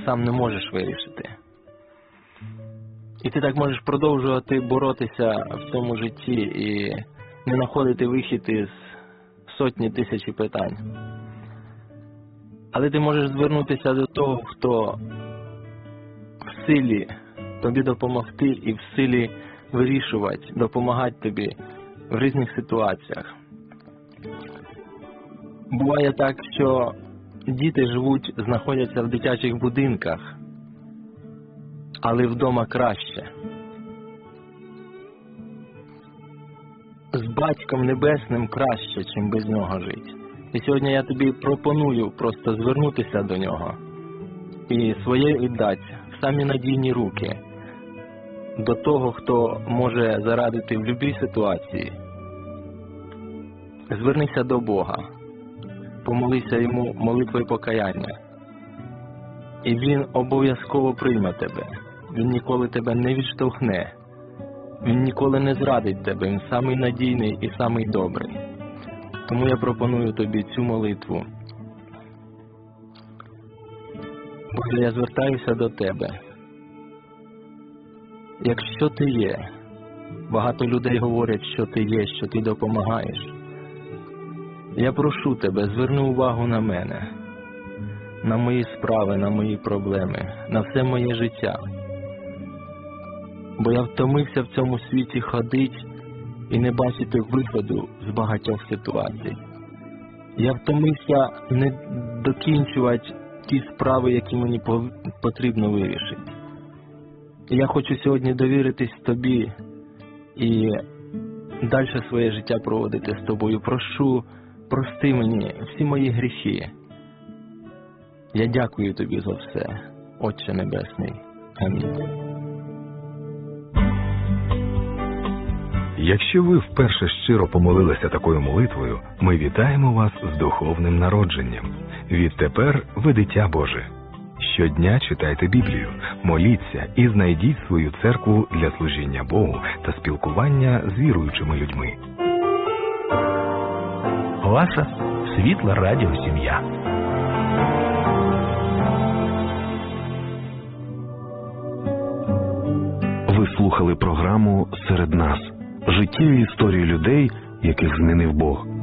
сам не можеш вирішити. І ти так можеш продовжувати боротися в цьому житті і не знаходити вихід із сотні тисячі питань. Але ти можеш звернутися до того, хто в силі тобі допомогти і в силі вирішувати, допомагати тобі в різних ситуаціях. Буває так, що діти знаходяться в дитячих будинках, але вдома краще. З Батьком Небесним краще, чим без нього жити. І сьогодні я тобі пропоную просто звернутися до нього і своє віддати в самі надійні руки до того, хто може зарадити в будь-якій ситуації. Звернися до Бога, помолися йому молитвою покаяння. І він обов'язково прийме тебе. Він ніколи тебе не відштовхне. Він ніколи не зрадить тебе. Він самий надійний і самий добрий. Тому я пропоную тобі цю молитву. Боже, я звертаюся до тебе. Якщо ти є, багато людей говорять, що ти є, що ти допомагаєш. Я прошу тебе, зверни увагу на мене, на мої справи, на мої проблеми, на все моє життя. Бо я втомився в цьому світі ходити і не бачити виходу з багатьох ситуацій. Я втомився не докінчувати ті справи, які мені потрібно вирішити. І я хочу сьогодні довіритись тобі і далі своє життя проводити з тобою. Прошу, прости мені всі мої гріхи. Я дякую тобі за все, Отче Небесний. Амінь. Якщо ви вперше щиро помолилися такою молитвою, ми вітаємо вас з духовним народженням. Відтепер ви дитя Боже. Щодня читайте Біблію, моліться і знайдіть свою церкву для служіння Богу та спілкування з віруючими людьми. Ваша світла радіосім'я. Ви слухали програму «Серед нас» – життєві історії людей, яких змінив Бог.